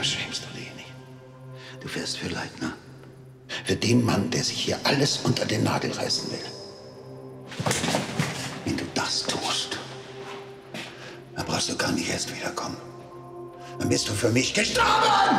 schämst du dich nicht. Du wirst für Leitner. Für den Mann, der sich hier alles unter den Nagel reißen will. Wenn du das tust, dann brauchst du gar nicht erst wiederkommen. Dann bist du für mich gestorben!